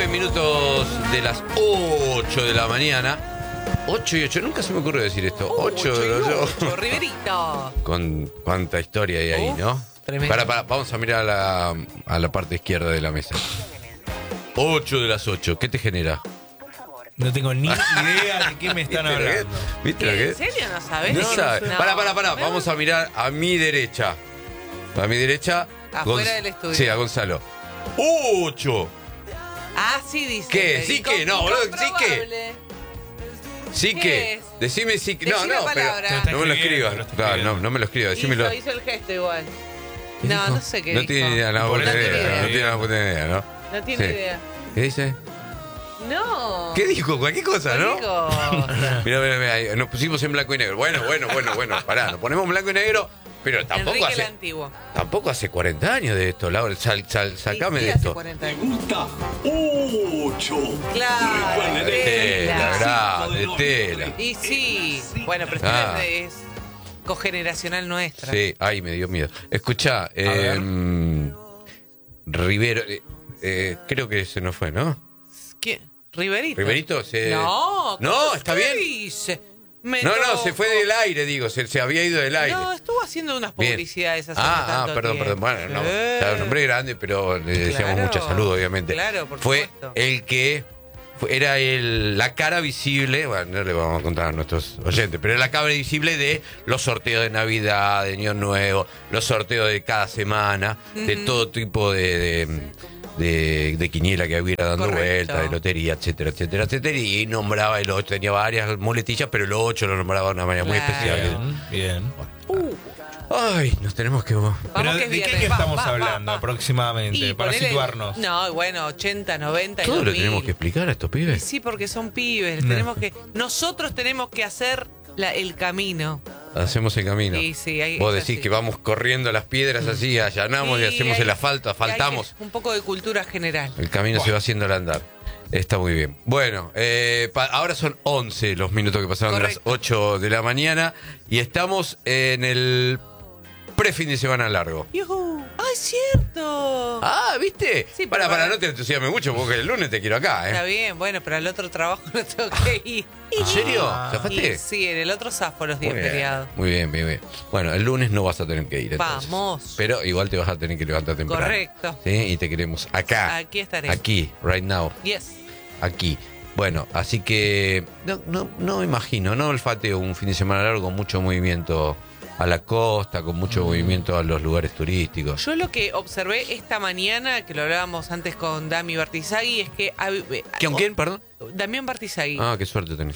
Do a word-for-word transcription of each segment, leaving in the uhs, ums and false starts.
minutos de las ocho de la mañana. ocho y ocho, nunca se me ocurrió decir esto. ocho de las ocho. Riverito. Con cuánta historia hay ahí, Uf, ¿no? tremendo. Para, para, vamos a mirar a la, a la parte izquierda de la mesa. ocho de las ocho, ¿qué te genera? No tengo ni idea de qué me están ¿Viste lo que es? hablando. ¿Viste lo que ¿En es? serio no sabes? No sabe. No. Pará, pará, pará. Vamos a mirar a mi derecha. A mi derecha. Afuera Gonz- del estudio. Sí, a Gonzalo. ocho. Ah, sí, dice. ¿Qué? ¿Sí qué? No, boludo, ¿sí qué? Sí ¿Qué que. es? Decime sí que. No, Decí la no, pero. palabra. No me lo escribas. Lo está Claro, no, escribiendo. no me lo escribas. Decímelo. Hizo, hizo el gesto igual. ¿Qué No, dijo? no sé qué No dijo. tiene ni idea, no, Por puta eso idea, te no digo. tiene una puta idea, ¿no? No tiene Sí. idea. ¿Qué dice? No. ¿Qué dijo? Cualquier cosa, ¿no? Dijo. Mira, mira, mira, ahí, nos pusimos en blanco y negro. Bueno, bueno, bueno, bueno, pará, nos ponemos en blanco y negro, pero tampoco Enrique el hace Antiguo. tampoco hace cuarenta años de esto, Laura, sal, sal, sacame Sí, de hace esto. cuarenta años. gusta ocho. Claro. De tela, tela. grande, de tela. Y sí. Bueno, pero Ah. esta es cogeneracional nuestra. Sí, ay, me dio miedo. Escuchá, eh, Rivero, eh, eh, creo que se nos fue, ¿no? ¿Quién? ¿Riverito? ¿Riverito? Se... No. No, ¿qué está bien. dice? Me No, no, toco. se fue del aire, digo, se, se había ido del aire. No, estuvo haciendo unas Bien. publicidades hace no Ah, ah, tanto perdón, tiempo. perdón. Bueno, no, Eh. ya un hombre grande, pero le deseamos Claro, mucha salud, obviamente. claro, por Fue supuesto. el que fue- era el, la cara visible, bueno, no le vamos a contar a nuestros oyentes, pero era la cara visible de los sorteos de Navidad, de Año Nuevo, los sorteos de cada semana, de Ujú. todo tipo de, de, de- de quiniela que hubiera dando Correcto. vueltas, de lotería, etcétera, etcétera, etcétera. Y nombraba el ocho, tenía varias muletillas, pero el ocho lo nombraba de una manera muy Claro. especial. Bien, bien. Ay, nos tenemos que... Vamos Pero que ¿de es qué viernes. año Va, estamos va, va, hablando va. aproximadamente? Y Para ponele- situarnos. No, bueno, ochenta, noventa y Todo lo dos mil. tenemos que explicar a estos Y pibes. sí, porque son pibes. No. Tenemos que, nosotros tenemos que hacer la- el camino. Hacemos el camino. Sí, sí, hay- Vos es decís así. que vamos corriendo las piedras así, allanamos y Sí, hacemos hay- el asfalto, hay asfaltamos. que- Un poco de cultura general. El camino se va haciendo al andar. Está muy bien. Bueno, eh, pa- ahora son once los minutos que pasaron de las Correcto. ocho de la mañana y estamos en el pre-fin de semana largo. ¡Yujú! ¡Ay, cierto! Ah, ¿viste? Sí, para, pero- para, no te entusiasme mucho porque el lunes te quiero acá, Está ¿eh? bien, bueno, pero al otro trabajo no tengo que ir. ¿En serio? Ah. ¿Zafaste? Y sí, en el otro zafo los días Muy bien, feriados. muy bien, muy bien. Bueno, el lunes no vas a tener que ir. Entonces. Vamos. Pero igual te vas a tener que levantar temprano. Correcto. Sí, y te queremos acá. Aquí estaré. Aquí, right now. Yes. Aquí. Bueno, así que no, no, no me imagino, no olfateo un fin de semana largo con mucho movimiento a la costa, con mucho movimiento a los lugares turísticos. Yo lo que observé esta mañana, que lo hablábamos antes con Dami Bartizagui, es que... hab- eh, ¿Con quién, perdón? Damián Bartizagui. Ah, qué suerte tenés.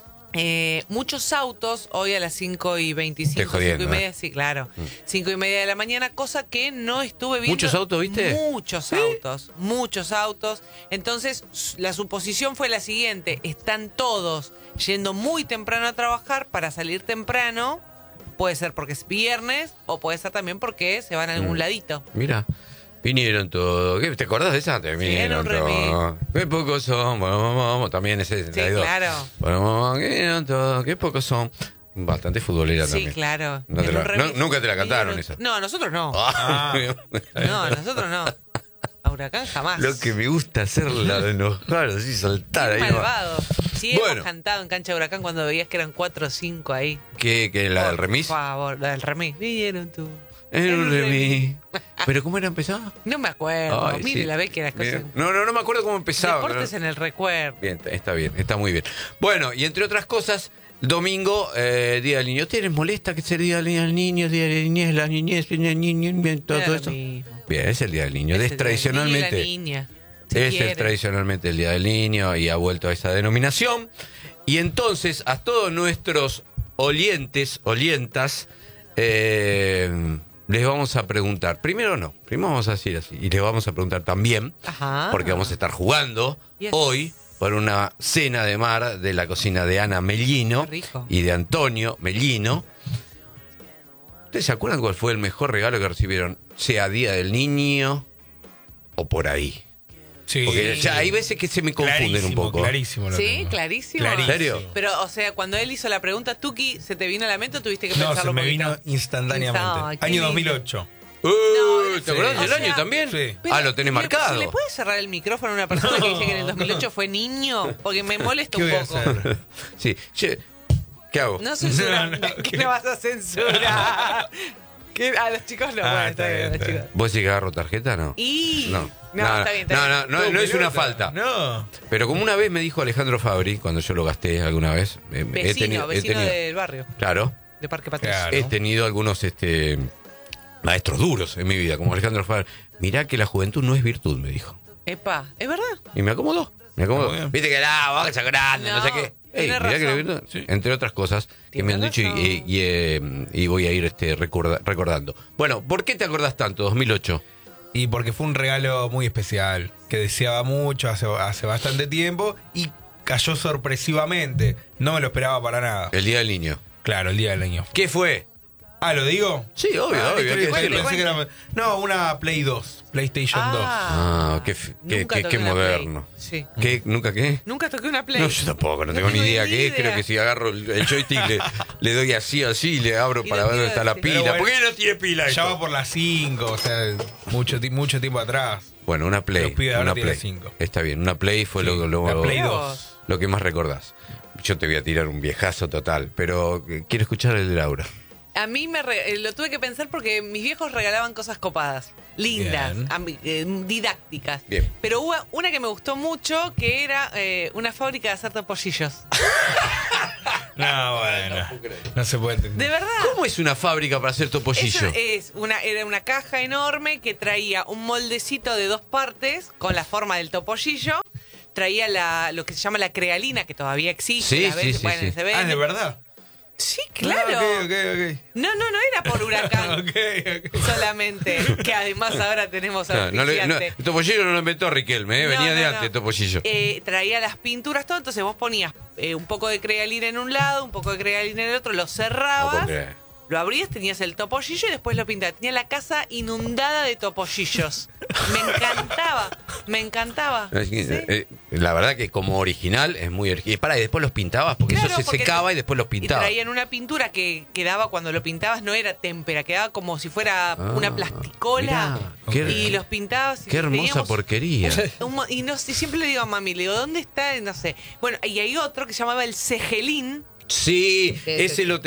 Eh, muchos autos, hoy a las cinco y veinticinco, Estoy jodiendo, cinco y media, ¿eh? sí, claro. cinco y media de la mañana, cosa que no estuve viendo. ¿Muchos autos, viste? Muchos autos, muchos autos. Entonces, s- la suposición fue la siguiente: están todos yendo muy temprano a trabajar para salir temprano. Puede ser porque es viernes o puede ser también porque se van a algún Mm. ladito. Mira, vinieron todos. ¿Qué, ¿Te acordás de esa? Te vinieron era un todos. Qué pocos son. Bueno, vamos, vamos. También ese Sí, sesenta y dos. claro. Bueno, vamos, que vinieron todos. Qué pocos son. Bastante futbolera Sí, también. claro. No te En la- un remis- no- nunca te la cantaron vinieron- esa. No, nosotros no. Ah, No, nosotros no. A Huracán jamás. Lo que me gusta hacerla de enojar, así saltar Qué ahí. nomás. malvado. Sí, Bueno. hemos cantado en Cancha de Huracán cuando veías que eran cuatro o cinco ahí. ¿Qué, qué, la del remis? Por favor, la del remis. Vinieron tú. En un un remis. ¿Pero cómo era empezada? No me acuerdo. Ay, Mire sí. la ve que las cosas. Bien. No, no, no me acuerdo cómo empezaba. Deportes pero- en el recuerdo. Bien, está bien, está muy bien. Bueno, y entre otras cosas, domingo, eh, Día del Niño. ¿Ustedes les molesta que sea el Día del Niño, Día de la Niñez, la niñez, el niño, todo Era lo eso? mismo. Bien, es el Día del Niño. Es Es, el tradicionalmente. niño y la niña, si es quieren. el, tradicionalmente el Día del Niño y ha vuelto a esa denominación. Y entonces, a todos nuestros oyentes, olientas, eh, les vamos a preguntar. Primero no, primero vamos a decir así. Y les vamos a preguntar también, Ajá. porque vamos a estar jugando Yes. hoy por una cena de mar de la cocina de Ana Mellino Qué rico. y de Antonio Mellino. ¿Ustedes se acuerdan cuál fue el mejor regalo que recibieron? Sea Día del Niño o por ahí. Sí. Porque ya hay veces que se me confunden Clarísimo, un poco. Clarísimo. lo Sí, tengo. clarísimo. Clarísimo. ¿En serio? Pero, o sea, cuando él hizo la pregunta, Tuki, ¿se te vino a la mente o tuviste que No, pensarlo se me un poquito? vino instantáneamente. Ay, qué Año lindo. dos mil ocho. Eh, No, ¿Te acordás o del sea, año también? sí. Pero, Ah, lo tenés ¿le- marcado. ¿Se le puede cerrar el micrófono a una persona que dice que en el dos mil ocho fue niño? Porque me molesta ¿Qué un voy a poco. hacer? Sí. Che, ¿qué hago? No censurar. No, no, ¿Qué ¿qué? le vas a censurar? ¿Qué? A los chicos no. Ah, bueno, está está bien, bien, a los está chicos. bien. ¿Vos decís que agarro tarjeta? No. Y... No. No, No, está bien, está no, bien. no, no, no es una falta. No. Pero como una vez me dijo Alejandro Fabri, cuando yo lo gasté alguna vez, eh, Vecino, he tenido, he vecino tenido- del barrio, claro, de Parque Patricio. Claro. he tenido algunos este maestros duros en mi vida, como Alejandro Fabri. Mirá que la juventud no es virtud, me dijo. Epa, ¿es verdad? Y me acomodó, me acomodó. Muy bien. Viste que la vos que sos grande, no, No, sé qué. Ey, tiene mirá que la razón. virtud, Sí. entre otras cosas que me han Tiene dicho y, razón. y- y, eh, y voy a ir este recorda- recordando. Bueno, ¿por qué te acordás tanto, dos mil ocho? Y porque fue un regalo muy especial, que deseaba mucho hace, hace bastante tiempo y cayó sorpresivamente. No me lo esperaba para nada. El Día del Niño. Claro, el día del niño. ¿Qué fue? Ah, ¿lo digo? Sí, obvio, Ah, obvio, hay que pensé- decirlo. pensé que era- no, una Play dos, PlayStation dos. Ah, qué, f- qué, Nunca qué- toqué qué una moderno. Play. Sí. ¿Qué? ¿Nunca qué? Nunca toqué una Play. No, yo tampoco, no, tengo ni idea ni qué es. idea. Creo que si agarro el el joystick le, le doy así, así, y le abro Y para no ver dónde está la tiene- pila. Pero bueno, ¿Por qué no tiene pila Ya esto? va por las cinco, o sea, mucho, ti- mucho tiempo atrás. Bueno, una Play. Los pibes ahora Una tienen Play. cinco. Está bien, una Play fue Sí, lo, lo, la Play Mirá dos. vos. lo que más recordás. Yo te voy a tirar un viejazo total, pero eh, quiero escuchar el de Laura. A mí me re- eh, lo tuve que pensar porque mis viejos regalaban cosas copadas, lindas, Bien. ambi- eh, didácticas. Bien. Pero hubo una que me gustó mucho, que era eh, una fábrica de hacer topollillos. No, bueno. No se puede De entender. verdad. ¿Cómo es una fábrica para hacer topollillo? Eso es una, era una caja enorme que traía un moldecito de dos partes con la forma del topollillo. Traía la, lo que se llama la crealina, que todavía existe. Sí, la sí, ves, sí, bueno, sí. se ve. Ah, ¿de verdad? Sí, claro. Ah, ok, ok, No, no, no era por ok. huracán Ok, ok. solamente, que además ahora tenemos Claro, no le- no, auspiciante. el topollillo no lo inventó Riquelme, ¿eh? No, venía de no, antes no. el topollillo. Eh, traía las pinturas, todo, entonces vos ponías eh, un poco de crealina en un lado, un poco de crealina en el otro, lo No cerrabas, puedo creer. lo abrías, tenías el topollillo y después lo pintabas. Tenía la casa inundada de topollillos. Me encantaba, me encantaba. Es que, ¿Sí? eh, la verdad que como original es muy original. Y para, y después los pintabas, porque Claro, eso se porque secaba te- y después los Y pintabas. traían una pintura que quedaba cuando lo pintabas, no era témpera, quedaba como si fuera una plasticola. mirá, qué- y los pintabas. y Qué hermosa teníamos porquería. un mo- y, no, y siempre le digo a mami, le digo, ¿dónde está? No sé. Bueno, y hay otro que se llamaba el cegelín. Sí, Sí, ese sí. lo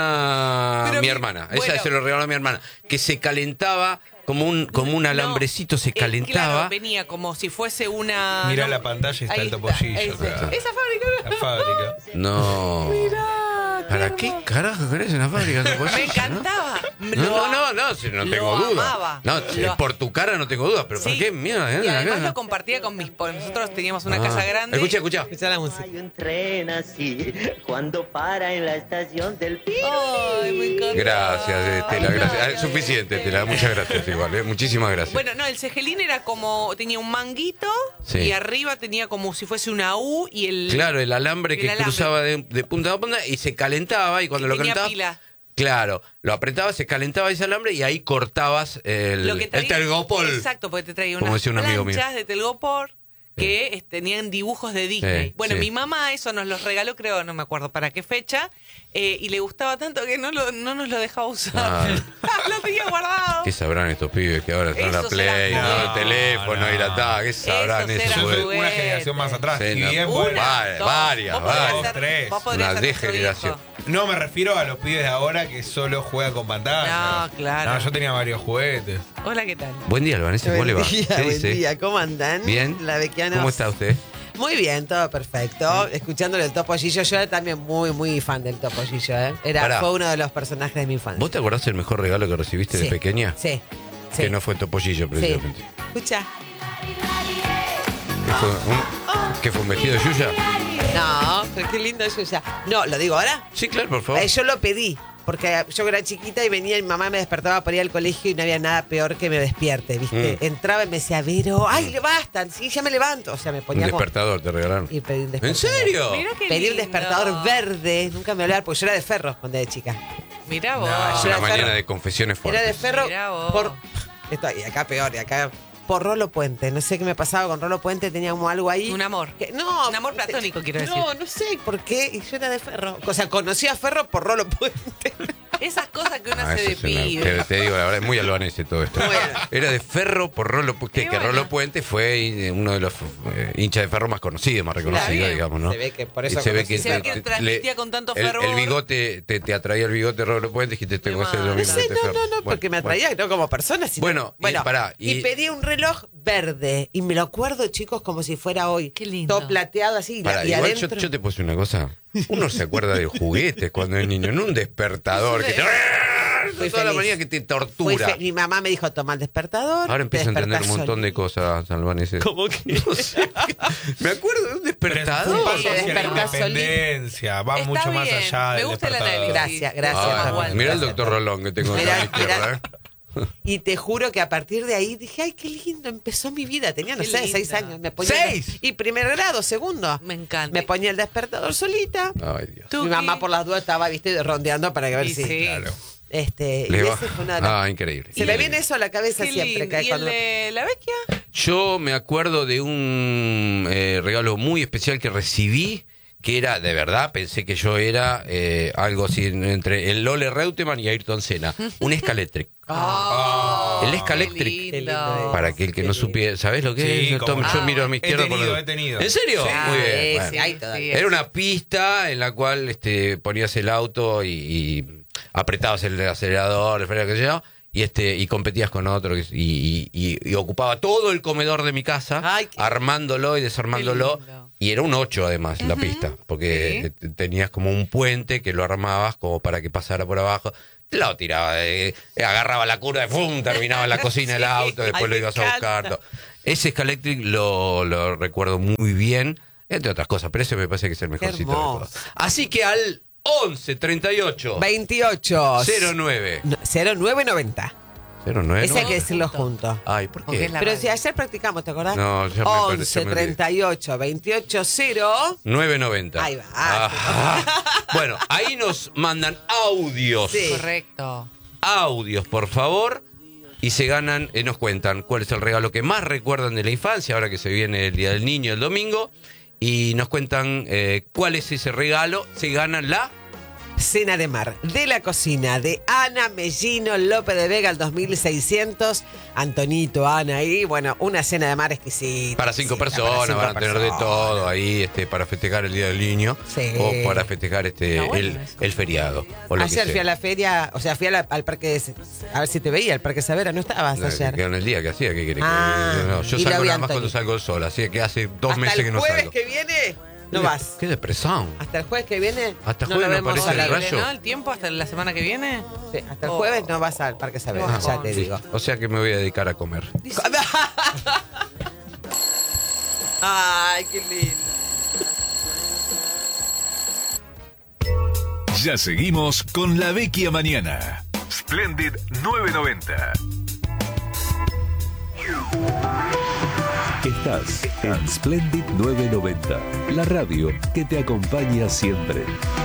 tenía Pero mi mi- hermana. bueno. Esa se lo regaló a mi hermana. Que se calentaba, como un, como un No, alambrecito se eh, calentaba. claro, venía como si fuese una. Mirá no, la pantalla y está ahí el topollillo. ese. claro. Esa fábrica. La fábrica. No. Mirá, ¿Para qué carajo querés una fábrica de topollillo? Me no? encantaba. No, Lo no, no, am- no, si no lo tengo duda. amaba. No, si Lo- por tu cara no tengo duda, pero ¿por Sí. qué mierda? eh, Y además acá? lo compartía con mis. Porque nosotros teníamos una Ah. casa grande. Escucha, escucha. Escucha la música. Hay un tren así cuando para en la estación del Pirulí. Ay, me encanta. Gracias, Estela, Ay, gracias. Ah, ay, es suficiente, ay, Estela. Muchas gracias, igual. eh, Muchísimas gracias. Bueno, no, el cegelín era como. Tenía un manguito Sí. y arriba tenía como si fuese una U y el. Claro, el alambre el que alambre. cruzaba de, de punta a punta y se calentaba y cuando Y lo tenía calentaba. pila. Claro, lo apretabas, se calentaba ese alambre y ahí cortabas el, Lo que el traía- telgopor. Exacto, porque te traía Como unas decía un amigo mío. planchas de telgopor que eh, tenían dibujos de Disney. Sí, bueno, sí. mi mamá eso nos los regaló, creo, no me acuerdo para qué fecha, eh, y le gustaba tanto que no, lo, no nos lo dejaba usar. Ah. lo tenía guardado. ¿Qué sabrán estos pibes que ahora están la Esos Play, eran no, el juguetes. teléfono No, y la ta? ¿Qué sabrán Esos esos eran Yo soy juguetes? una generación más atrás. Sí, si no. bien, Una, bueno, Vale, dos. varias, Vos podrías varias. ser- Tres. vos podrías Una ser nuestro degeneración. hijo. no me refiero a los pibes de ahora que solo juegan con pantalla. No, claro. No, yo tenía varios juguetes. Hola, ¿qué tal? Buen día, Albanese, ¿cómo le va? Buen día, ¿Qué buen dice? día. ¿Cómo andan? Bien. La Bequianos. ¿Cómo está usted? Muy bien, todo perfecto. Escuchándole el Topollillo, yo era también muy, muy fan del Topollillo, ¿eh? Era, Pará. fue uno de los personajes de mi infancia. ¿Vos te acordás el mejor regalo que recibiste de Sí. pequeña? Sí, sí. Que no fue topollillo, Sí. precisamente. Escucha. ¿Que fue un, que fue un vestido de Yuya? No, pero qué lindo es Yuya. No, ¿lo digo ahora? Sí, claro, por favor. Eh, yo lo pedí, porque yo era chiquita y venía y mi mamá me despertaba para ir al colegio y no había nada peor que me despierte, ¿viste? Mm. Entraba y me decía, Vero, ¡ay, le bastan! Sí, ya me levanto. O sea, me Un ponía como... despertador te regalaron. Y pedí un ¿En despertador. serio? Mira qué Pedí un lindo. despertador verde, nunca me olvidaba, porque yo era de ferro cuando era chica. Mirá vos. No, Es Yo una era mañana ferro. de confesiones Era de fuertes. ferro Mirá vos. por... Esto, y acá peor, y acá... Por Rolo Puente. No sé qué me pasaba con Rolo Puente, tenía como algo ahí. Un amor. Que- no, Un amor platónico, quiero decir. No, no sé por qué. Y yo era de Ferro. O sea, conocí a Ferro por Rolo Puente. Esas cosas que uno Ah, hace de eso es una- pibe. te, te digo, la verdad, es muy albanese todo esto. Bueno. Era de Ferro por Rolo Puente, Qué que bueno. Rolo Puente fue uno de los eh, hinchas de Ferro más conocidos, más reconocidos, bien. digamos, ¿no? Se ve que por eso Y se ve conocí que, Se ve te- que te- transmitía le- con tanto el, fervor. el bigote, te, te atraía el bigote de Rolo Puente, dijiste, tengo que hacer lo No No mismo sé, que este no, Ferro. no, no, Bueno, porque me bueno. atraía, no como persona, sino. Bueno, y pará, y, y- pedí un reloj verde. Y me lo acuerdo, chicos, como si fuera hoy. Qué lindo. Todo plateado así. y la- Pará, y igual yo, adentro. yo te puedo decir una cosa. Uno se acuerda de juguetes cuando es niño, no un despertador que te... Fui toda la feliz. manía que te Fui tortura. fe- Mi mamá me dijo, toma el despertador. Ahora empiezo a te entender un despertás montón de solito. cosas, albaneses. ¿Cómo que? No sé. Me acuerdo de un Pero es un despertador. paso Sí, hacia la despertás independencia, va Está mucho más bien, allá me del gusta el despertador. análisis. Gracias, gracias, Ay, Juan. bueno, mirá el doctor Rolón que tengo acá a Mirá, la izquierda, ¿eh? Y te juro que a partir de ahí dije, ay, qué lindo, empezó mi vida. Tenía, no Qué sé, lindo. seis años. Me ponía ¿Seis? Y primer grado, segundo. Me encanta. Me ponía el despertador solita. Ay, Dios. Tuki. Mi mamá por las dudas estaba, viste, rondeando para ver Y si. sí. Claro. Este, y Le va- ese fue una de las- Ah, increíble. Se me viene eso a la cabeza Qué siempre. lindo. que ¿Y el cuando- de la vecchia? Yo me acuerdo de un eh, regalo muy especial que recibí, que era, de verdad, pensé que yo era eh, algo así entre el Lole Reutemann y Ayrton Senna. Un Escaléctric. Ah, El Qué Escaléctric. lindo. Qué lindo. Para aquel que no Qué lindo. supiera, ¿sabés lo que Sí, es? cómo Tom, no. yo miro a mi He izquierda. por tenido, la- he tenido. ¿En serio? Sí, Muy bien. sí, bueno. sí, hay todavía. Era una pista en la cual este, ponías el auto y, y apretabas el acelerador, el freno, qué sé yo, y este y competías con otro y, y- y- y ocupaba todo el comedor de mi casa, Ay, qué- armándolo y desarmándolo. Qué lindo. Y era un ocho además la pista, porque Sí. eh, tenías como un puente que lo armabas como para que pasara por abajo. Te lo tiraba, eh, eh, agarraba la curva y ¡fum! Terminaba en la cocina del Sí. auto, después Ay, lo me ibas a buscar. encanta. todo. Ese Escaléctric lo, lo recuerdo muy bien, entre otras cosas, pero ese me parece que es el mejorcito de todos. hermoso. Así que al once treinta y ocho veintiocho. cero nueve No, cero nueve noventa. cero nueve Ese hay que decirlo juntos. Ay, ¿por Porque qué? es la Pero radio. si ayer practicamos, ¿te acordás? No, ya me parece, once, ya me olvidé. treinta y ocho, veintiocho, cero. nueve noventa. Ahí va. Ah. Bueno, ahí nos mandan audios. Sí. Correcto. Audios, por favor. Y se ganan, eh, nos cuentan cuál es el regalo que más recuerdan de la infancia, ahora que se viene el Día del Niño el domingo. Y nos cuentan eh, cuál es ese regalo. Se ganan la... Cena de mar de la cocina de Ana Mellino López de Vega, el dos mil seiscientos. Antonito, Ana, y bueno, una cena de mar exquisita. Para cinco exquisita, personas, para cinco van a tener de personas. todo ahí este, para festejar el Día del Niño. Sí. O para festejar este Está bueno el, eso. el feriado. O lo que Ayer sea. fui a la feria, o sea, fui a la- al parque, de- a ver si te veía, al parque Savera, ¿no estabas No, ayer? que en el día que hacía, ¿qué querés? Ah, que- no, yo y lo salgo vi a nada más cuando Antonio. salgo el sol, así que hace dos Hasta meses el que no jueves salgo. que viene, no Qué- vas. Qué depresión. Hasta el jueves que viene, Hasta no jueves lo no vemos aparece a la el Horrible, rayo. ¿no? El tiempo hasta la semana que viene. Sí, hasta el Oh. jueves no vas al parque Savera, Qué ya bajón. te digo. O sea que me voy a dedicar a comer. Ay, qué lindo. Ya seguimos con La Vecchia Mañana. Splendid nueve noventa. Estás en Splendid nueve noventa, la radio que te acompaña siempre.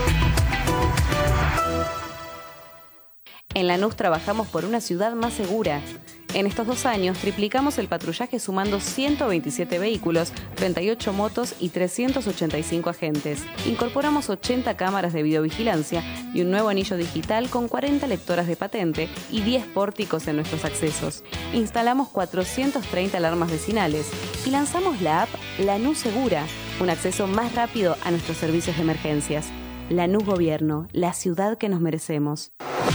En Lanús trabajamos por una ciudad más segura. En estos dos años triplicamos el patrullaje sumando ciento veintisiete vehículos, treinta y ocho motos y trescientos ochenta y cinco agentes. Incorporamos ochenta cámaras de videovigilancia y un nuevo anillo digital con cuarenta lectoras de patente y diez pórticos en nuestros accesos. Instalamos cuatrocientas treinta alarmas vecinales y lanzamos la app Lanús Segura, un acceso más rápido a nuestros servicios de emergencias. Lanús Gobierno, la ciudad que nos merecemos.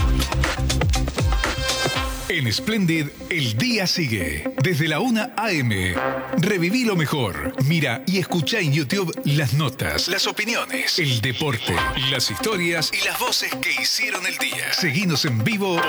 En Splendid, el día sigue. Desde la una a eme. Reviví lo mejor. Mira y escucha en YouTube las notas, las opiniones, el deporte, las historias y las voces que hicieron el día. Seguinos en vivo